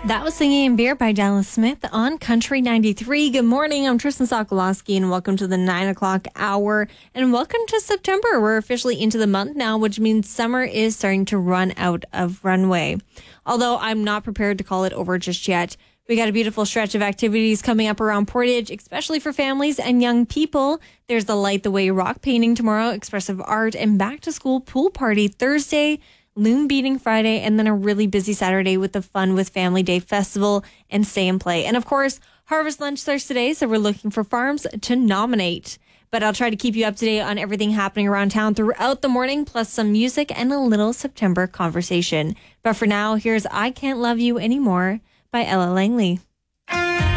That was Singing in Beer by Dallas Smith on Country 93. Good morning. I'm Tristan Sokolowski, and welcome to the 9 o'clock hour. And welcome to September. We're officially into the month now, which means summer is starting to run out of runway. Although I'm not prepared to call it over just yet. We got a beautiful stretch of activities coming up around Portage, especially for families and young people. There's the Light the Way rock painting tomorrow, expressive art, and back to school pool party Thursday, loom beating Friday, and then a really busy Saturday with the Fun with Family Day Festival and Stay and Play. And of course, Harvest Lunch starts today, so we're looking for farms to nominate. But I'll try to keep you up to date on everything happening around town throughout the morning, plus some music and a little September conversation. But for now, here's I Can't Love You Anymore by Ella Langley.